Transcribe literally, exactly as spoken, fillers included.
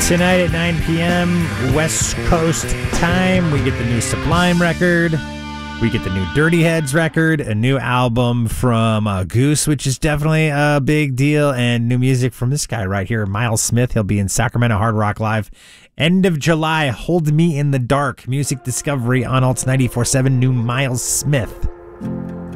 Tonight at nine p.m. West Coast time, we get the new Sublime record. We get the new Dirty Heads record, a new album from uh, Goose, which is definitely a big deal, and new music from this guy right here, Miles Smith. He'll be in Sacramento Hard Rock Live end of July. Hold Me in the Dark, Music Discovery on Alts ninety-four point seven, new Miles Smith.